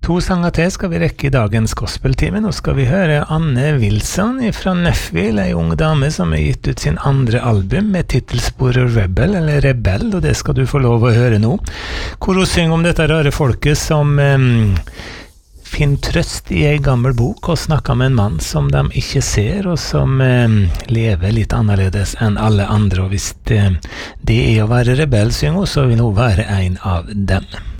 To sanger til skal vi rekke i dagens gospeltime. Nå skal vi høre Anne Wilson fra Nashville, en ung dame som har gitt ut sin andre album med titelsporet Rebel, eller Rebell, og det skal du få lov å høre nå. Hvor hun synger om dette rare folket som finner trøst i en gammel bok og snakker med en mann som de ikke ser, og som lever litt annerledes enn alle andre. Og hvis det er å være rebell, synger hun, så vil hun være en av dem.